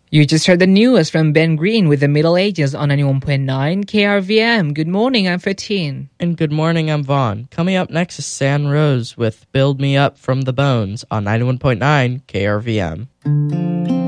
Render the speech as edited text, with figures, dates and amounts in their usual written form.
You just heard the news from Ben Green with the Middle Ages on 91.9 KRVM. Good morning, I'm 13. And good morning, I'm Vaughn. Coming up next is San Rose with Build Me Up from the Bones on 91.9 KRVM.